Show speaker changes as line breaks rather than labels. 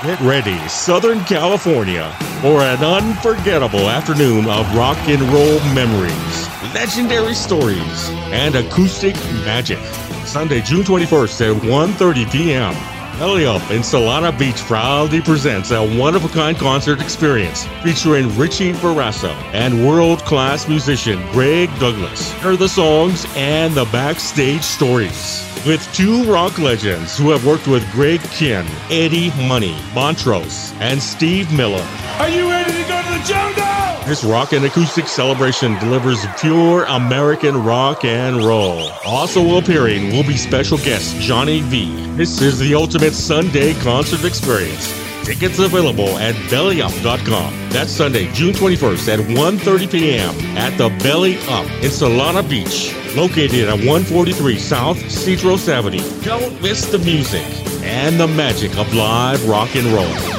Get ready, Southern California, for an unforgettable afternoon of rock and roll memories, legendary stories, and acoustic magic. Sunday, June 21st at 1:30 p.m. Belly Up in Solana Beach proudly presents a one-of-a-kind concert experience featuring Richie Barrasso and world-class musician Greg Douglas. Hear the songs and the backstage stories. With two rock legends who have worked with Greg Kihn, Eddie Money, Montrose, and Steve Miller.
Are you ready to go to the jungle?
This rock and acoustic celebration delivers pure American rock and roll. Also appearing will be special guest Johnny V. This is the ultimate Sunday concert experience. Tickets available at BellyUp.com. That's Sunday, June 21st at 1:30 p.m. at the Belly Up in Solana Beach, located at 143 South Cedros Avenue. Don't miss the music and the magic of live rock and roll.